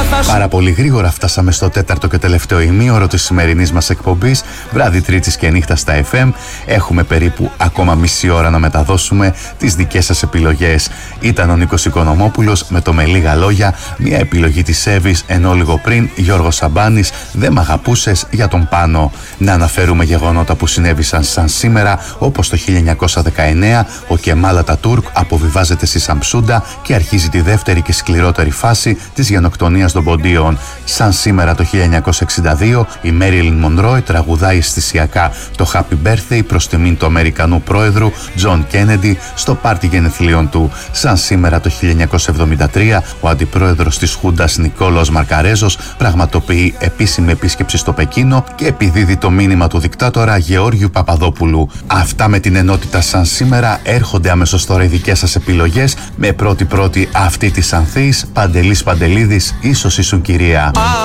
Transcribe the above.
Πάρα πολύ γρήγορα φτάσαμε στο τέταρτο και τελευταίο ημίωρο της σημερινής μας εκπομπής, βράδυ Τρίτης και νύχτα στα FM. Έχουμε περίπου ακόμα μισή ώρα να μεταδώσουμε τις δικές σας επιλογές. Ήταν ο Νίκος Οικονομόπουλος με το «Με λίγα λόγια», μια επιλογή της Εύης, ενώ λίγο πριν Γιώργος Σαμπάνης, «Δεν μ' αγαπούσες» για τον Πάνο. Να αναφέρουμε γεγονότα που συνέβησαν σαν σήμερα, όπως το 1919 ο Κεμάλ Ατατούρκ αποβιβάζεται στη Σαμψούντα και αρχίζει τη δεύτερη και σκληρότερη φάση της γενοκτονίας των ποντίων. Σαν σήμερα το 1962 η Μέριλιν Μονρόι τραγουδάει αισθησιακά το Happy Birthday προς τιμήν του Αμερικανού πρόεδρου Τζον Κέννεντι στο πάρτι γενεθλίων του. Σαν σήμερα το 1973 ο αντιπρόεδρος της Χούντας Νικόλαος Μαρκαρέζος πραγματοποιεί επίσημη επίσκεψη στο Πεκίνο και επιδίδει το μήνυμα του δικτάτορα Γεώργιου Παπαδόπουλου. Αυτά με την ενότητα σαν σήμερα. Έρχονται αμέσως τώρα οι δικές σας επιλογές, με πρώτη αυτή της Ανθής, Παντελής Παντελίδης, ίσως ήσουν κυρία.